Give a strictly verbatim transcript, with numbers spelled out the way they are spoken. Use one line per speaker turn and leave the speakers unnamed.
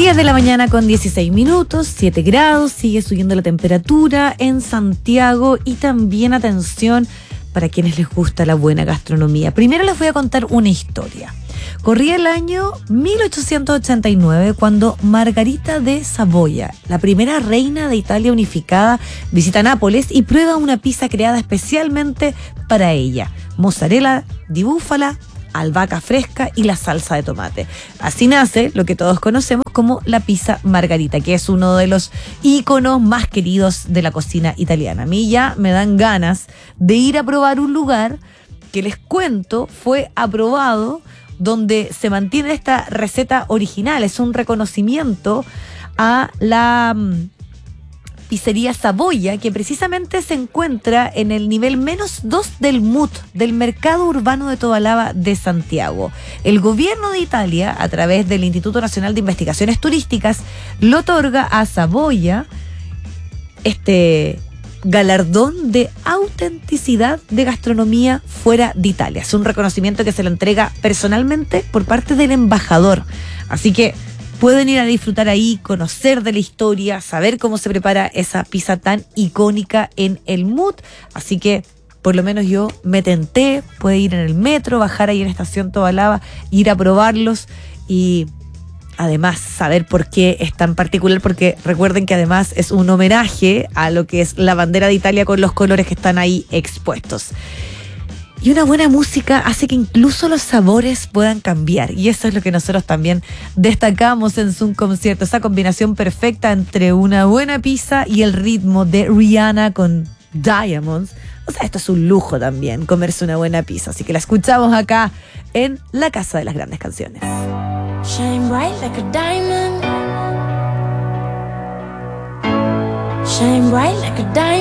diez de la mañana con dieciséis minutos, siete grados, sigue subiendo la temperatura en Santiago y también atención para quienes les gusta la buena gastronomía. Primero les voy a contar una historia. Corría el año mil ochocientos ochenta y nueve cuando Margarita de Saboya, la primera reina de Italia unificada, visita Nápoles y prueba una pizza creada especialmente para ella. Mozzarella di búfala, albahaca fresca y la salsa de tomate. Así nace lo que todos conocemos como la pizza Margarita, que es uno de los íconos más queridos de la cocina italiana. A mí ya me dan ganas de ir a probar un lugar que les cuento fue aprobado, donde se mantiene esta receta original. Es un reconocimiento a la pizzería Saboya, que precisamente se encuentra en el nivel menos dos del M U T, del Mercado Urbano de Tobalaba de Santiago. El gobierno de Italia, a través del Instituto Nacional de Investigaciones Turísticas, le otorga a Saboya este galardón de autenticidad de gastronomía fuera de Italia. Es un reconocimiento que se lo entrega personalmente por parte del embajador. Así que pueden ir a disfrutar ahí, conocer de la historia, saber cómo se prepara esa pizza tan icónica en el M U T. Así que por lo menos yo me tenté, puede ir en el metro, bajar ahí en la estación Tobalaba, ir a probarlos y además saber por qué es tan particular, porque recuerden que además es un homenaje a lo que es la bandera de Italia con los colores que están ahí expuestos. Y una buena música hace que incluso los sabores puedan cambiar. Y eso es lo que nosotros también destacamos en Zoom Concierto. Esa combinación perfecta entre una buena pizza y el ritmo de Rihanna con Diamonds. O sea, esto es un lujo también, comerse una buena pizza. Así que la escuchamos acá en la Casa de las Grandes Canciones.
Shine bright like a diamond. Shine bright like a diamond.